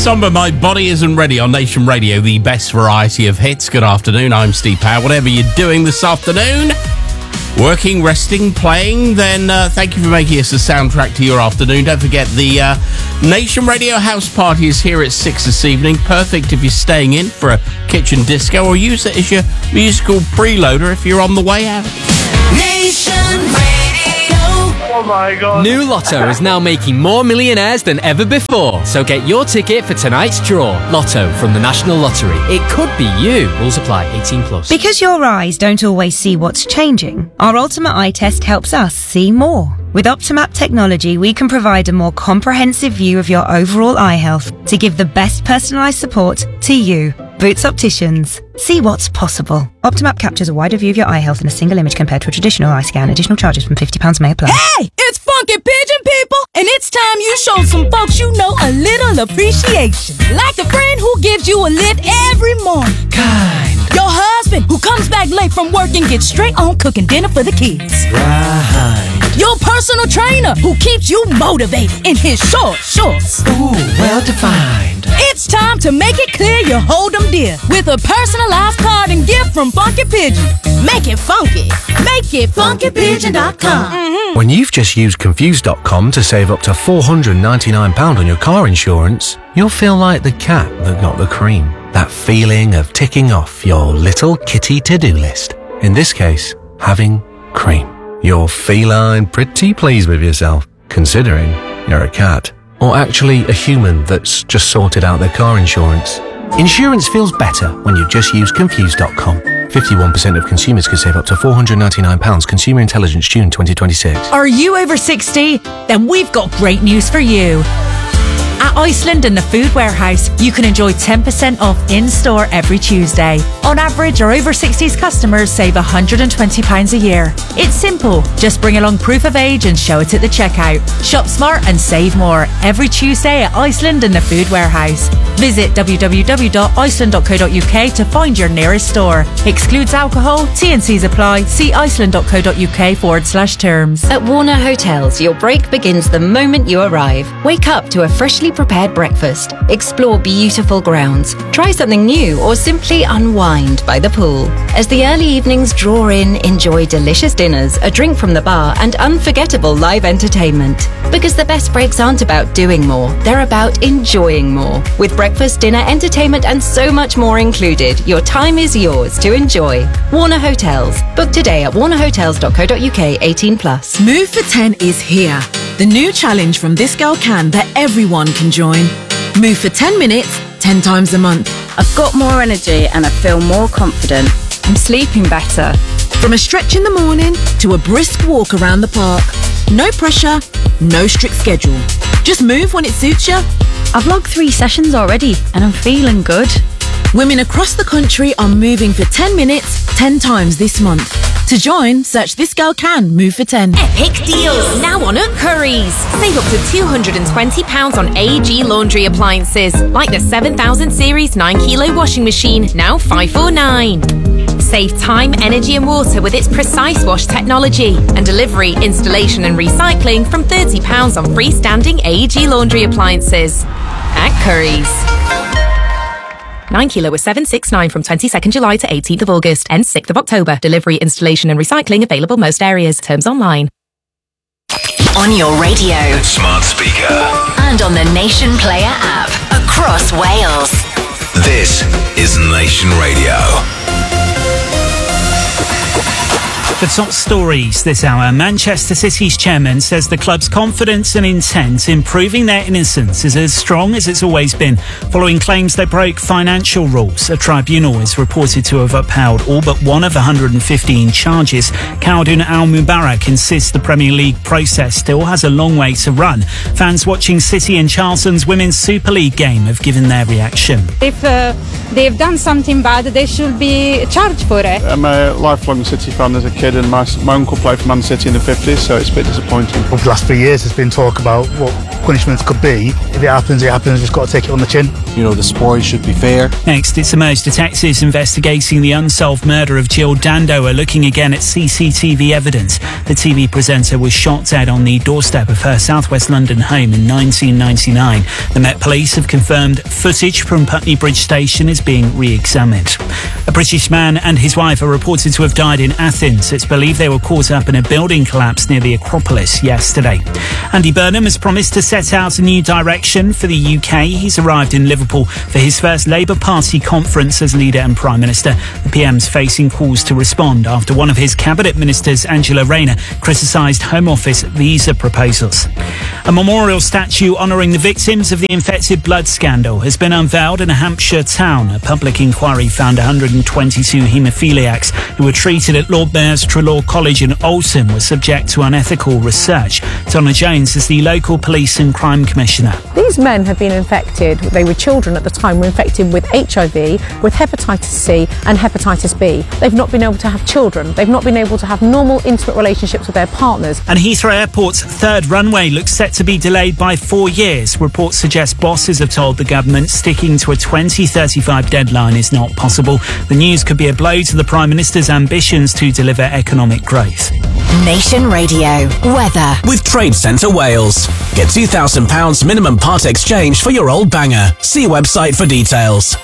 Somber, My Body Isn't Ready on Nation Radio, the best variety of hits. Good afternoon, I'm Steve Power. Whatever you're doing this afternoon, working, resting, playing, then thank you for making us a soundtrack to your afternoon. Don't forget the Nation Radio House Party is here at 6 this evening. Perfect if you're staying in for a kitchen disco, or use it as your musical preloader if you're on the way out. Nation Radio. Oh my God. New Lotto is now making more millionaires than ever before. So get your ticket for tonight's draw. Lotto from the National Lottery. It could be you. Rules apply. 18+. Because your eyes don't always see what's changing, our Ultimate Eye Test helps us see more. With Optimap technology, we can provide a more comprehensive view of your overall eye health to give the best personalised support to you. Boots Opticians. See what's possible. Optimap captures a wider view of your eye health in a single image compared to a traditional eye scan. Additional charges from £50 may apply. Hey, it's Funky Pigeon, people, and it's time you show some folks you know a little appreciation. Like the friend who gives you a lift every morning. Kind. Your husband who comes back late from work and gets straight on cooking dinner for the kids. Right. Your personal trainer who keeps you motivated in his short shorts. Ooh, well defined. It's time to make it clear you hold them dear with a personalized card and gift from Funky Pigeon. Make it funky. Make it funkypigeon.com. When you've just used Confused.com to save up to £499 on your car insurance, you'll feel like the cat that got the cream. That feeling of ticking off your little kitty to-do list. In this case, having cream. You're feline pretty pleased with yourself, considering you're a cat. Or actually a human that's just sorted out their car insurance. Insurance feels better when you just use Confused.com. 51% of consumers could save up to £499. Consumer Intelligence, June 2026. Are you over 60? Then we've got great news for you. At Iceland and the Food Warehouse, you can enjoy 10% off in-store every Tuesday. On average, our over 60s customers save £120 a year. It's simple. Just bring along proof of age and show it at the checkout. Shop smart and save more every Tuesday at Iceland and the Food Warehouse. Visit www.iceland.co.uk to find your nearest store. Excludes alcohol. T&Cs apply. See iceland.co.uk/terms. At Warner Hotels, your break begins the moment you arrive. Wake up to a freshly prepared breakfast. Explore beautiful grounds. Try something new or simply unwind by the pool. As the early evenings draw in, enjoy delicious dinners, a drink from the bar and unforgettable live entertainment. Because the best breaks aren't about doing more, they're about enjoying more. With breakfast, dinner, entertainment and so much more included, your time is yours to enjoy. Warner Hotels. Book today at warnerhotels.co.uk 18+. Move for 10 is here. The new challenge from This Girl Can that everyone can join. Move for 10 minutes, 10 times a month. I've got more energy and I feel more confident. I'm sleeping better. From a stretch in the morning to a brisk walk around the park. No pressure, no strict schedule. Just move when it suits you. I've logged 3 sessions already and I'm feeling good. Women across the country are moving for 10 minutes, 10 times this month. To join, search This Girl Can Move for 10. Epic deals now on at Currys. Save up to £220 on AEG laundry appliances, like the 7000 series 9kg washing machine, now £549. Save time, energy and water with its Precise Wash technology, and delivery, installation and recycling from £30 on freestanding AEG laundry appliances. At Currys. 9kg was $769 from 22nd July to 18th of August. Ends 6th of October. Delivery, installation and recycling available most areas. Terms online. On your radio, smart speaker, and on the Nation Player app across Wales. This is Nation Radio. The top stories this hour. Manchester City's chairman says the club's confidence and intent in proving their innocence is as strong as it's always been, following claims they broke financial rules. A tribunal is reported to have upheld all but one of 115 charges. Khaldun Al-Mubarak insists the Premier League process still has a long way to run. Fans watching City and Charlton's Women's Super League game have given their reaction. If they've done something bad, they should be charged for it. I'm a lifelong City fan as a kid. kid, and my uncle played for Man City in the 50s, so it's a bit disappointing. Over the last 3 years, there's been talk about what punishments could be. If it happens, it happens. Just got to take it on the chin. You know, the sport should be fair. Next, it's emerged detectives investigating the unsolved murder of Jill Dando are looking again at CCTV evidence. The TV presenter was shot dead on the doorstep of her southwest London home in 1999. The Met Police have confirmed footage from Putney Bridge Station is being re-examined. A British man and his wife are reported to have died in Athens. It's believed they were caught up in a building collapse near the Acropolis yesterday. Andy Burnham has promised to set out a new direction for the UK. He's arrived in Liverpool for his first Labour Party conference as leader and Prime Minister. The PM's facing calls to respond after one of his cabinet ministers, Angela Rayner, criticised Home Office visa proposals. A memorial statue honouring the victims of the infected blood scandal has been unveiled in a Hampshire town. A public inquiry found 122 haemophiliacs who were treated at Lord Mayor's Trelaw College in Oldham were subject to unethical research. Donna Jones is the local police and crime commissioner. These men have been infected, they were children at the time, were infected with HIV, with hepatitis C and hepatitis B. They've not been able to have children. They've not been able to have normal, intimate relationships with their partners. And Heathrow Airport's third runway looks set to be delayed by 4 years. Reports suggest bosses have told the government sticking to a 2035 deadline is not possible. The news could be a blow to the Prime Minister's ambitions to deliver economic growth. Nation Radio weather with Trade Centre Wales. Get £2,000 minimum part exchange for your old banger. See website for details.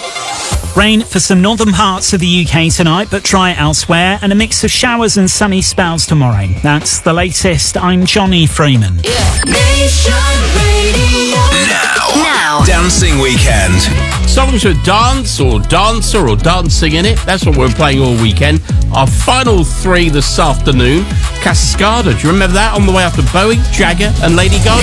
Rain for some northern parts of the UK tonight, but dry elsewhere, and a mix of showers and sunny spells tomorrow. That's the latest. I'm Johnny Freeman. Nation Radio. Now. Dancing Weekend. Songs with dance or dancer or dancing in it. That's what we're playing all weekend. Our final three this afternoon. Cascada. Do you remember that? On the way after Bowie, Jagger and Lady Gaga.